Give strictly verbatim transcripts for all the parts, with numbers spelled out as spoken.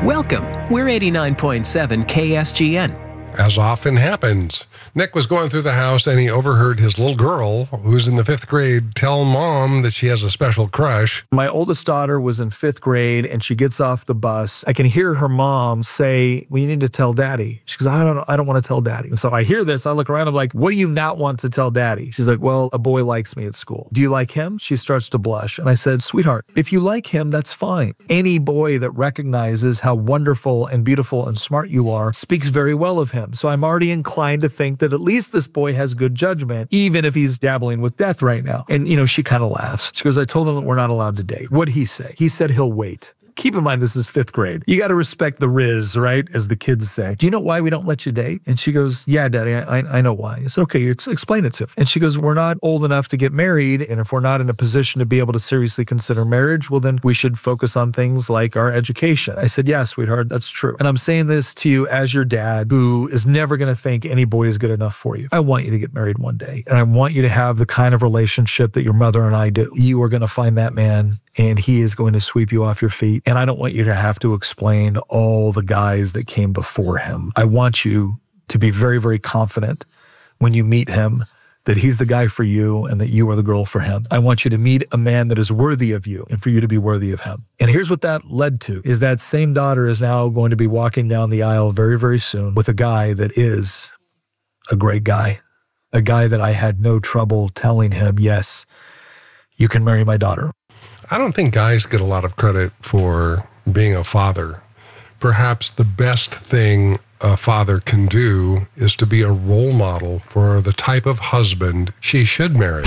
Welcome. We're eighty-nine point seven K S G N. As often happens, Nick was going through the house and he overheard his little girl, who's in the fifth grade, tell mom that she has a special crush. My oldest daughter was in fifth grade and she gets off the bus. I can hear her mom say, "We need to tell daddy." She goes, I don't I don't want to tell daddy. And so I hear this. I look around. I'm like, what do you not want to tell daddy? She's like, well, a boy likes me at school. Do you like him? She starts to blush. And I said, sweetheart, if you like him, that's fine. Any boy that recognizes how wonderful and beautiful and smart you are speaks very well of him. So I'm already inclined to think that at least this boy has good judgment, even if he's dabbling with death right now. And, you know, she kind of laughs. She goes, I told him that we're not allowed to date. What'd he say? He said he'll wait. Keep in mind, this is fifth grade. You got to respect the Riz, right? As the kids say. Do you know why we don't let you date? And she goes, yeah, Daddy, I, I know why. I said, okay, it's, explain it to me. And she goes, we're not old enough to get married. And if we're not in a position to be able to seriously consider marriage, well, then we should focus on things like our education. I said, yeah, sweetheart, that's true. And I'm saying this to you as your dad, who is never going to think any boy is good enough for you. I want you to get married one day. And I want you to have the kind of relationship that your mother and I do. You are going to find that man and he is going to sweep you off your feet. And I don't want you to have to explain all the guys that came before him. I want you to be very, very confident when you meet him that he's the guy for you and that you are the girl for him. I want you to meet a man that is worthy of you and for you to be worthy of him. And here's what that led to, is that same daughter is now going to be walking down the aisle very, very soon with a guy that is a great guy, a guy that I had no trouble telling him, yes, you can marry my daughter. I don't think guys get a lot of credit for being a father. Perhaps the best thing a father can do is to be a role model for the type of husband she should marry.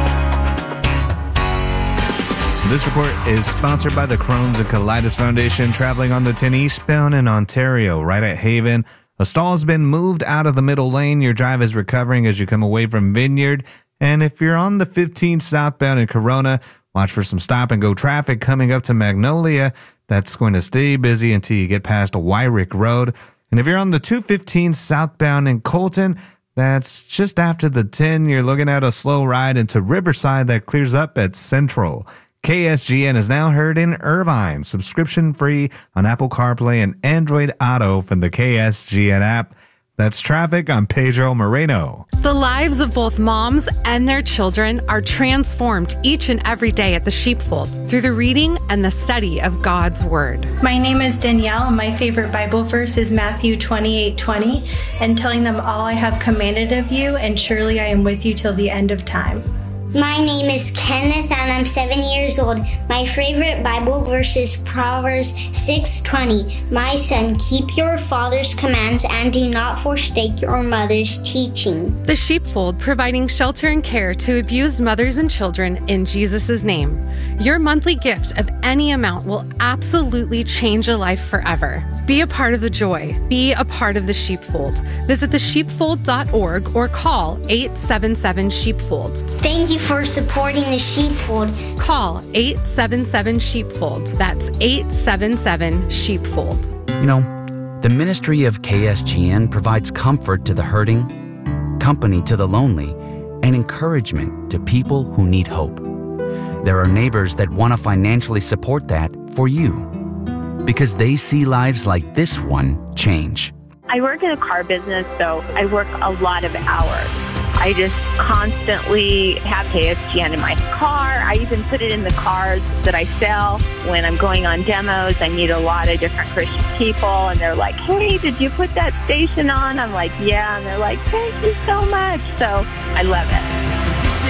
This report is sponsored by the Crohn's and Colitis Foundation, traveling on the ten eastbound in Ontario, right at Haven. A stall has been moved out of the middle lane. Your drive is recovering as you come away from Vineyard. And if you're on the fifteen southbound in Corona, watch for some stop-and-go traffic coming up to Magnolia. That's going to stay busy until you get past Wyrick Road. And if you're on the two fifteen southbound in Colton, that's just after the ten. You're looking at a slow ride into Riverside that clears up at Central. K S G N is now heard in Irvine, subscription-free on Apple CarPlay and Android Auto from the K S G N app. That's traffic. I'm Pedro Moreno. The lives of both moms and their children are transformed each and every day at the Sheepfold through the reading and the study of God's Word. My name is Danielle, and my favorite Bible verse is Matthew twenty-eight twenty, and telling them all I have commanded of you, and surely I am with you till the end of time. My name is Kenneth and I'm seven years old. My favorite Bible verse is Proverbs six twenty. My son, keep your father's commands and do not forsake your mother's teaching. The Sheepfold, providing shelter and care to abused mothers and children in Jesus' name. Your monthly gift of any amount will absolutely change a life forever. Be a part of the joy. Be a part of the Sheepfold. Visit the sheepfold dot org or call eight seven seven sheepfold. Thank you for supporting the Sheepfold. Call eight seven seven sheepfold. That's eight seven seven sheepfold. You know, the ministry of K S G N provides comfort to the hurting, company to the lonely, and encouragement to people who need hope. There are neighbors that want to financially support that for you because they see lives like this one change. I work in a car business, so I work a lot of hours. I just constantly have K S G N in my car. I even put it in the cars that I sell. When I'm going on demos, I meet a lot of different Christian people, and they're like, hey, did you put that station on? I'm like, yeah. And they're like, thank you so much. So I love it.